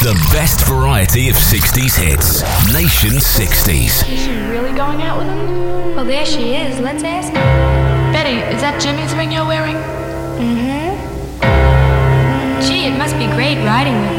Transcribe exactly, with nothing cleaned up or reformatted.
The best variety of sixties hits. Nation sixties. Is she really going out with him? Well, there she is. Let's ask her. Betty, is that Jimmy's ring you're wearing? Mm-hmm. Gee, it must be great riding with